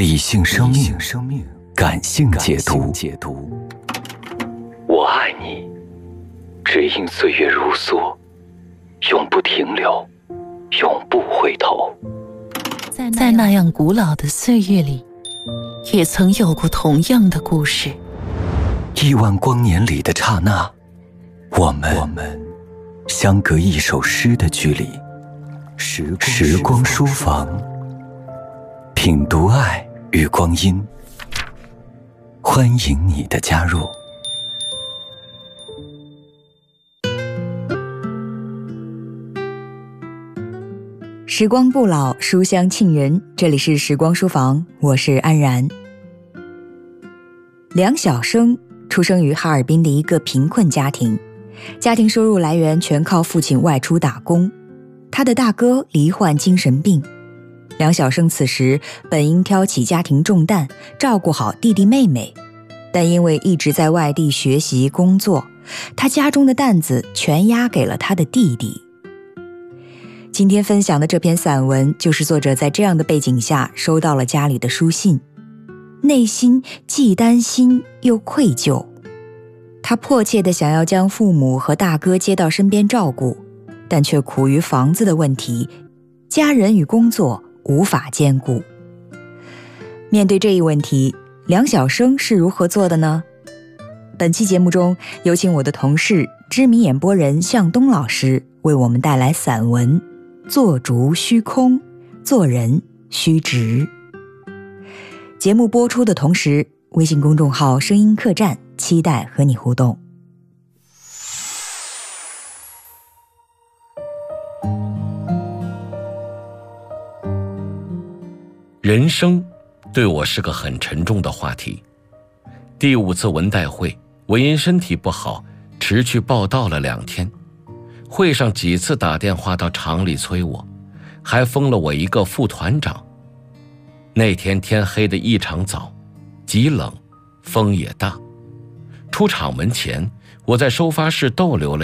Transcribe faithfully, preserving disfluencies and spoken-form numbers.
理性生命，感性解读。我爱你，只因岁月如梭，永不停留，永不回头。 在那样古老的岁月里，也曾有过同样的故事。 亿万光年里的刹那，我们我们相隔一首诗的距离。时光时光书房，品读爱与光阴，欢迎你的加入。 时光不老，书香沁人，这里是时光书房，我是安然。梁晓声出生于哈尔滨的一个贫困家庭，家庭收入来源全靠父亲外出打工。他的大哥罹患精神病，梁晓声此时本应挑起家庭重担，照顾好弟弟妹妹，但因为一直在外地学习工作，他家中的担子全压给了他的弟弟。今天分享的这篇散文，就是作者在这样的背景下收到了家里的书信，内心既担心又愧疚。他迫切地想要将父母和大哥接到身边照顾，但却苦于房子的问题，家人与工作无法兼顾。面对这一问题，梁晓声是如何做的呢？本期节目中，有请我的同事知名演播人向东老师为我们带来散文《做竹虚空，做人虚直》。节目播出的同时，微信公众号声音客栈期待和你互动。 人生对我是个很沉重的话题。第五次文代会，我因身体不好迟去报到了两天，会上几次打电话到厂里催我，还封了我一个副团长。那天天黑得异常早，极冷，风也大。出厂门前，我在收发室逗留了